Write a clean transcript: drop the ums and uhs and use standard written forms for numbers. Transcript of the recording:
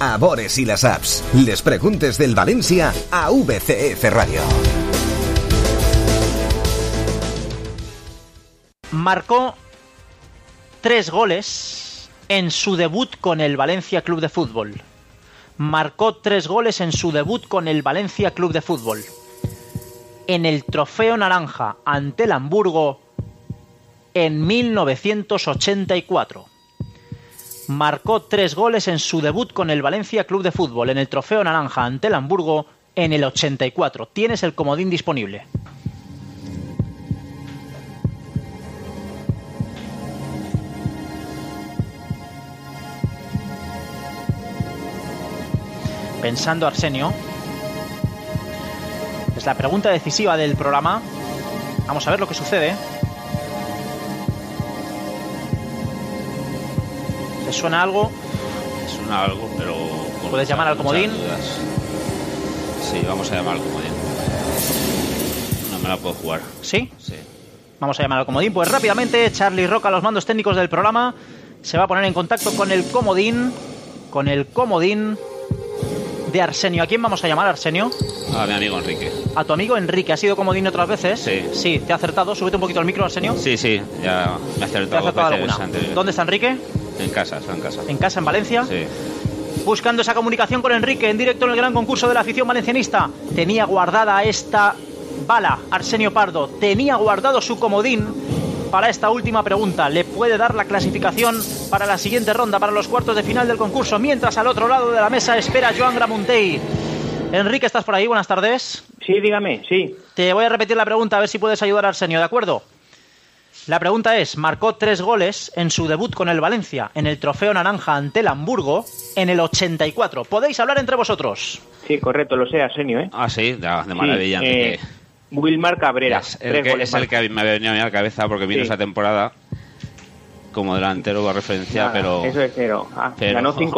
Amores y las apps. Les preguntes del Valencia a VCF Radio. Marcó 3 goles en su debut con el Valencia Club de Fútbol. Marcó 3 goles en su debut con el Valencia Club de Fútbol. En el Trofeo Naranja ante el Hamburgo en 1984. Marcó 3 goles en su debut con el Valencia Club de Fútbol en el Trofeo Naranja ante el Hamburgo en el 84. Tienes el comodín disponible. Pensando, Arsenio. Es la pregunta decisiva del programa. Vamos a ver lo que sucede. ¿Te suena algo? Me suena algo, pero... ¿Puedes llamar al comodín? Sí, vamos a llamar al comodín. No me la puedo jugar. ¿Sí? Sí. Vamos a llamar al comodín. Pues rápidamente, Charlie Roca, los mandos técnicos del programa, se va a poner en contacto con el comodín de Arsenio. ¿A quién vamos a llamar, Arsenio? A mi amigo Enrique. ¿A tu amigo Enrique? ¿Ha sido comodín otras veces? Sí. Sí, te ha acertado. Súbete un poquito el micro, Arsenio. Sí, ya me ha acertado dos veces anteriormente. ¿Dónde está Enrique? En casa, está en casa. ¿En casa, en Valencia? Sí. Buscando esa comunicación con Enrique en directo en el gran concurso de la afición valencianista. Tenía guardada esta bala, Arsenio Pardo. Tenía guardado su comodín para esta última pregunta. Le puede dar la clasificación para la siguiente ronda, para los cuartos de final del concurso. Mientras al otro lado de la mesa espera Joan Gramuntey. Enrique, ¿estás por ahí? Buenas tardes. Sí, dígame, sí. Te voy a repetir la pregunta a ver si puedes ayudar a Arsenio, ¿de acuerdo? La pregunta es, marcó 3 goles en su debut con el Valencia en el Trofeo Naranja ante el Hamburgo en el 84. ¿Podéis hablar entre vosotros? Sí, correcto, lo sé, Arsenio, ¿eh? Ah, sí, de maravilla. Sí, Wilmar Cabrera. Es el que me había venido a mi cabeza porque vino esa temporada como delantero, referencia, nada, pero... Eso es cero. Ganó 5